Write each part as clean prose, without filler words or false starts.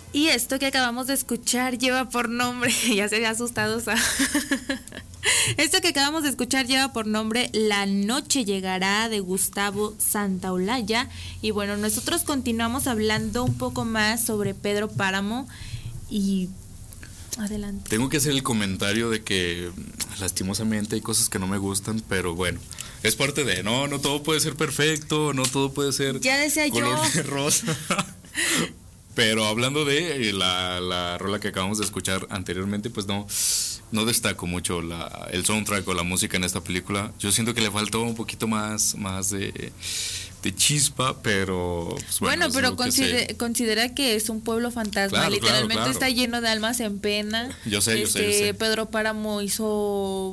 Y esto que acabamos de escuchar lleva por nombre, ya se había asustado, o sea. Esto que acabamos de escuchar lleva por nombre La noche llegará, de Gustavo Santaolalla. Y bueno, nosotros continuamos hablando un poco más sobre Pedro Páramo y adelante. Tengo que hacer el comentario de que lastimosamente hay cosas que no me gustan, pero bueno, es parte de, no todo puede ser perfecto, no todo puede ser ya decía color yo de rosa. Pero hablando de la rola que acabamos de escuchar anteriormente, pues no destaco mucho el soundtrack o la música en esta película. Yo siento que le faltó un poquito más de chispa, pero pues bueno, pero considera que es un pueblo fantasma, claro, literalmente claro. Está lleno de almas en pena. Yo sé. Pedro Páramo hizo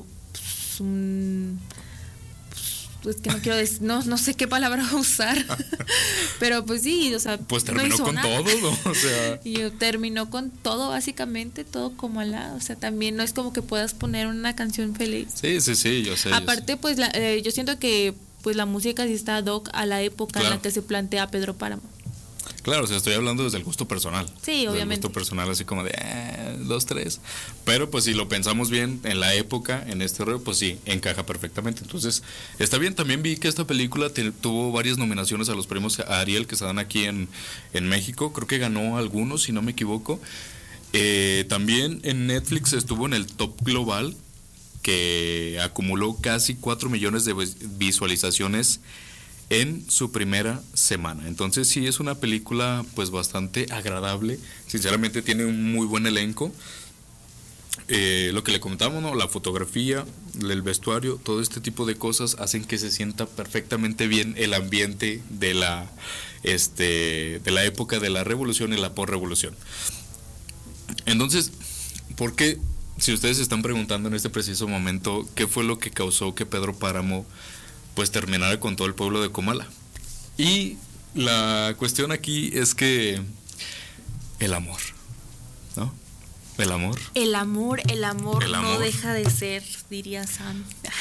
pues que no quiero decir, no sé qué palabra usar, pero pues sí, o sea, pues terminó no con nada. todo, ¿no? O sea, y terminó con todo, básicamente todo como o sea, también no es como que puedas poner una canción feliz. Sí, yo sé. Aparte, pues yo siento que pues la música sí está ad hoc a la época en la que se plantea Pedro Páramo. Claro, o sea, estoy hablando desde el gusto personal. Sí, obviamente. El gusto personal, así como de 2, 3. Pero pues si lo pensamos bien en la época, en este rollo, pues sí, encaja perfectamente. Entonces, está bien. También vi que esta película tuvo varias nominaciones a los premios Ariel que se dan aquí en México. Creo que ganó algunos, si no me equivoco. También en Netflix estuvo en el top global, que acumuló casi 4 millones de visualizaciones en su primera semana. Entonces sí es una película pues bastante agradable. Sinceramente tiene un muy buen elenco. Lo que le comentábamos, ¿no? La fotografía, el vestuario, todo este tipo de cosas hacen que se sienta perfectamente bien el ambiente de la época de la revolución y la posrevolución. Entonces, ¿por qué? Si ustedes se están preguntando en este preciso momento qué fue lo que causó que Pedro Páramo pues terminara con todo el pueblo de Comala. Y la cuestión aquí es que el amor, ¿no? El amor no deja de ser, diría Sam.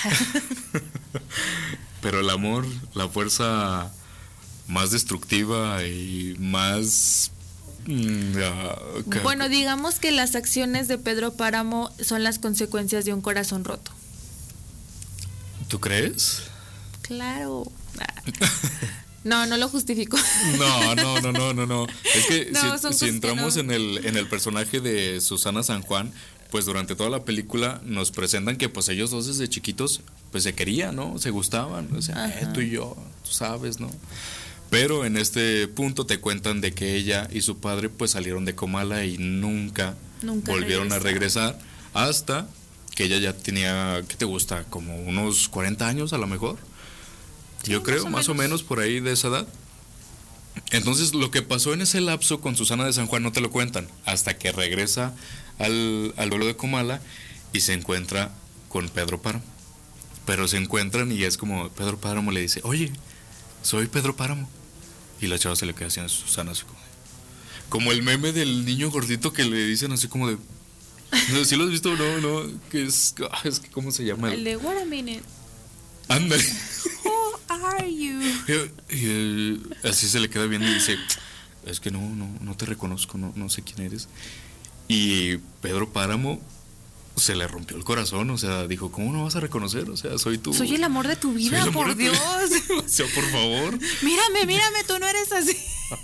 Pero el amor, la fuerza más destructiva y más... Bueno, digamos que las acciones de Pedro Páramo son las consecuencias de un corazón roto. ¿Tú crees? Claro. No lo justifico. No. Es que si entramos no. en el personaje de Susana San Juan, pues durante toda la película nos presentan que pues ellos dos desde chiquitos pues se querían, ¿no? Se gustaban, o sea, tú y yo, tú sabes, ¿no? Pero en este punto te cuentan de que ella y su padre pues salieron de Comala y nunca volvieron a regresar hasta que ella ya tenía, ¿qué te gusta? Como unos 40 años a lo mejor. Sí, yo creo, más o menos por ahí de esa edad. Entonces lo que pasó en ese lapso con Susana de San Juan no te lo cuentan hasta que regresa al pueblo de Comala y se encuentra con Pedro Páramo. Pero se encuentran y es como Pedro Páramo le dice, oye, soy Pedro Páramo. Y la chava se le queda así a Susana, así como el meme del niño gordito que le dicen así como de... No, ¿sí lo has visto? No, que es que ¿cómo se llama? El de What a Minute. Ándale. Who are you? Y así se le queda viendo y dice, es que no te reconozco, no sé quién eres. Y Pedro Páramo se le rompió el corazón, o sea, dijo, ¿cómo no vas a reconocer? O sea, soy tú. Soy el amor de tu vida, por Dios. O sea, por favor. Mírame, tú no eres así.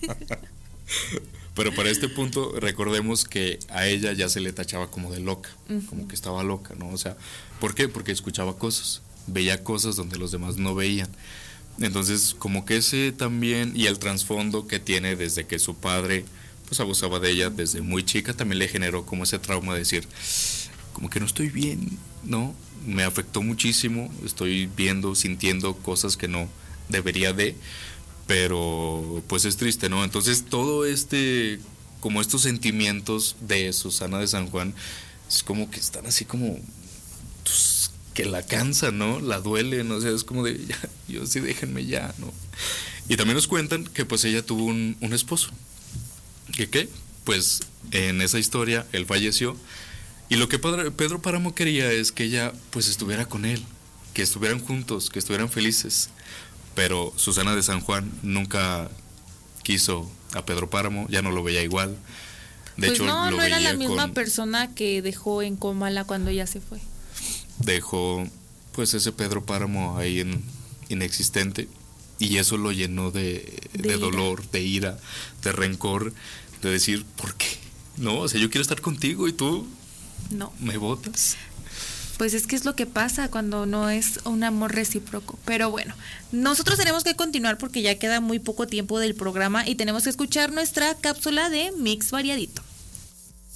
Pero para este punto, recordemos que a ella ya se le tachaba como de loca, como que estaba loca, ¿no? O sea, ¿por qué? Porque escuchaba cosas, veía cosas donde los demás no veían. Entonces, como que ese también, y el trasfondo que tiene desde que su padre, pues abusaba de ella desde muy chica, también le generó como ese trauma de decir, como que no estoy bien, ¿no? Me afectó muchísimo, estoy viendo, sintiendo cosas que no debería de, pero pues es triste, ¿no? Entonces todo como estos sentimientos de Susana de San Juan, es como que están así como, pues, que la cansan, ¿no? La duelen, o sea, es como de, ya, yo sí, déjenme ya, ¿no? Y también nos cuentan que pues ella tuvo un esposo, que ¿qué? Pues en esa historia él falleció. Y lo que Pedro Páramo quería es que ella pues estuviera con él, que estuvieran juntos, que estuvieran felices. Pero Susana de San Juan nunca quiso a Pedro Páramo, ya no lo veía igual. De Pues hecho, no, lo no era la veía misma con- persona que dejó en Comala cuando ella se fue. dejó pues ese Pedro Páramo ahí inexistente, y eso lo llenó De de ira. dolor, de ira, de rencor, de decir, ¿por qué? No, o sea, yo quiero estar contigo y tú No. me botas. Pues es que es lo que pasa cuando no es un amor recíproco. Pero bueno, nosotros tenemos que continuar porque ya queda muy poco tiempo del programa y tenemos que escuchar nuestra cápsula de Mix Variadito.